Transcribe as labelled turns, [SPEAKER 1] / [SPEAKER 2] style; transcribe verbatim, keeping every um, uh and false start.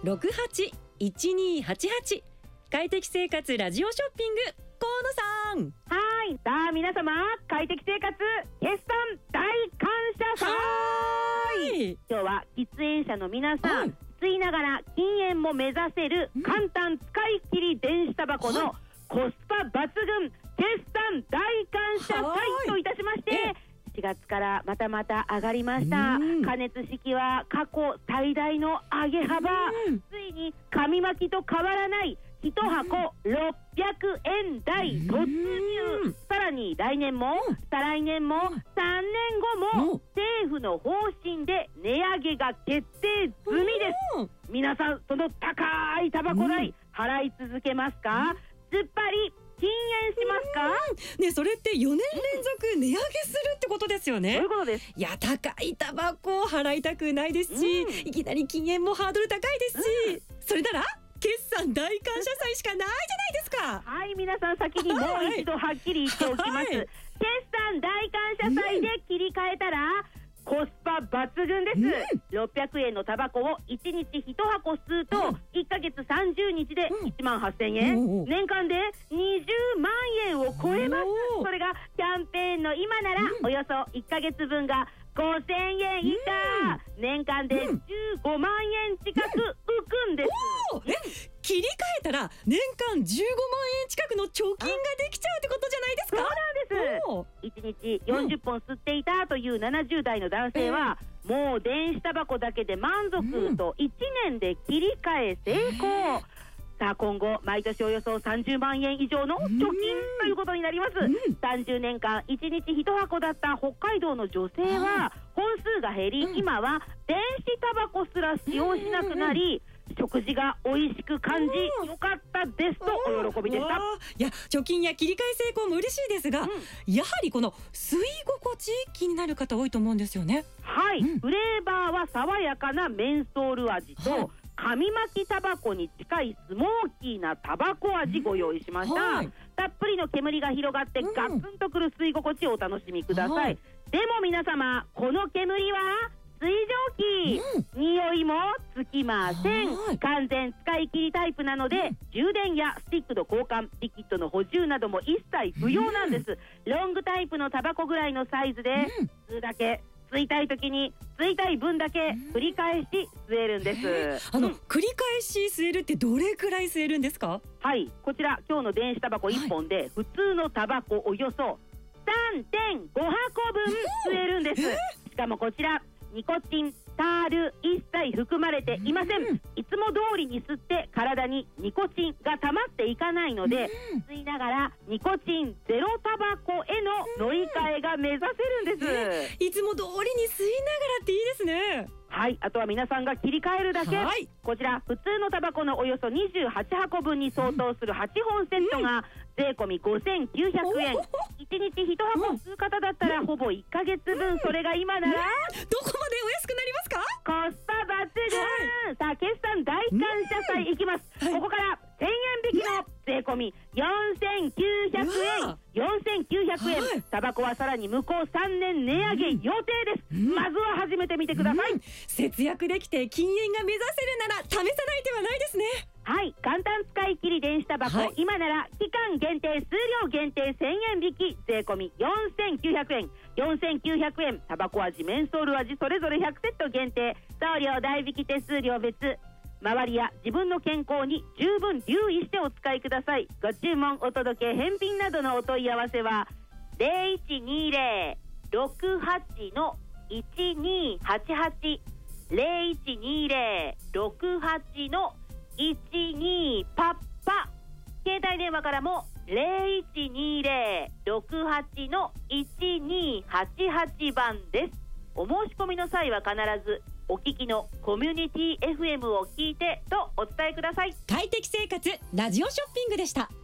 [SPEAKER 1] ろくはちいちにはちはち。快適生活ラジオショッピング、河野さん。
[SPEAKER 2] はい、さあ皆様、快適生活決算大感謝祭。今日は喫煙者の皆さん、はい、吸いながら禁煙も目指せる簡単使い切り電子タバコのコスパ抜群決算大感謝祭といたしまして、しがつからまたまた上がりました。加熱式は過去最大の上げ幅。ついに紙巻きと変わらないいちはころっぴゃくえん台突入。さらに来年も再来年もさんねんごも政府の方針で値上げが決定済みです。皆さん、その高いタバコ代払い続けますか？つっぱり禁煙しますか？
[SPEAKER 1] ね、それってよねん連続値上げするってことですよね。
[SPEAKER 2] そういうことです。
[SPEAKER 1] いや、高いタバコを払いたくないですし、うん、いきなり禁煙もハードル高いですし、うん、それなら決算大感謝祭しかないじゃないですか。
[SPEAKER 2] はい、皆さん先にもう一度はっきり言っておきます、はい、決算大感謝祭で切り替えたら、うん、コスパ抜群です、うん、ろっぴゃくえんのタバコをいちにちいちはこ吸うと、うん、いっかげつさんじゅうにちでいちまんはっせんえん、うん、年間でにじゅうまんえんを超えます。それがキャンペーンの今なら、うん、およそいっかげつぶんがごせんえん以下、うん、年間でじゅうごまんえん近く浮くんです、
[SPEAKER 1] うんうん、え切り替えたら年間じゅうごまんえん近くの貯金ができちゃうってことじゃないですか。
[SPEAKER 2] そうなんです。いちにちよんじゅっぽん吸っていたというななじゅうだいの男性は、うん、もう電子タバコだけで満足といちねんで切り替え成功、うん、さあ今後毎年およそさんじゅうまんえん以上の貯金ということになります、うん、さんじゅうねんかんいちにちいちはこだった北海道の女性は本数が減り、うん、今は電子タバコすら使用しなくなり、うん、食事が美味しく感じ、うん、よかったですとお喜びでした。
[SPEAKER 1] いや、貯金や切り替え成功も嬉しいですが、うん、やはりこの吸い心地気になる方多いと思うんですよね。
[SPEAKER 2] はい、うん、フレーバーは爽やかなメンソール味と、はい、紙巻きタバコに近いスモーキーなタバコ味ご用意しました、うんはい、たっぷりの煙が広がってガツンとくる吸い心地をお楽しみください、はい、でも皆様、この煙は水蒸気、うん、匂いもつきません。完全使い切りタイプなので、うん、充電やスティックの交換、リキッドの補充なども一切不要なんです、うん、ロングタイプのタバコぐらいのサイズで、うん、吸うだけ、吸いたい時に吸いたい分だけ繰り返し吸えるんです。
[SPEAKER 1] あの、うん、繰り返し吸えるってどれくらい吸えるんですか？
[SPEAKER 2] はい、こちら今日の電子タバコいっぽんで、はい、普通のタバコおよそ さんてんごはこぶん吸えるんです。しかもこちらニコチン、タール一切含まれていません、うん、いつも通りに吸って体にニコチンが溜まっていかないので、うん、吸いながらニコチンゼロタバコへの乗り換えが目指せるんです、
[SPEAKER 1] うん、いつも通りに吸いながらっていいですね。
[SPEAKER 2] はい、あとは皆さんが切り替えるだけ、はい、こちら普通のタバコのおよそにじゅうはちはこぶんに相当するはちほんセットが税込みごせんきゅうひゃくえん、いちにちいちはこ吸う方だったらほぼいっかげつぶん、それが今なら、
[SPEAKER 1] どこまでお安くなりますか？
[SPEAKER 2] コスパ抜群、はい、さあ決算大感謝祭いきます、はい、ここからせんえん引きの税込みよんせんきゅうひゃくえん、よんせんきゅうひゃくえん、はい、タバコはさらに向こうさんねん値上げ予定です、うん、まずは始めてみてください、うん、
[SPEAKER 1] 節約できて禁煙が目指せるなら試さない手はないですね。
[SPEAKER 2] はい、簡単使い切り電子タバコ、はい、今なら期間限定、数量限定せんえん引き、税込みよんせんきゅうひゃくえん、よんせんきゅうひゃくえん、タバコ味、メンソール味それぞれひゃくセット限定、送料代引き手数料別、周りや自分の健康に十分留意してお使いください。ご注文、お届け、返品などのお問い合わせは ゼロいちにゼロ ろくはち のいちにはちはち ゼロいちにゼロ ろくはち のいちにパッパ、携帯電話からもゼロいちにゼロ ろくはち のいちにはちはちばんです。お申し込みの際は必ずお聞きのコミュニティ エフエム を聞いてとお伝えください。
[SPEAKER 1] 快適生活ラジオショッピングでした。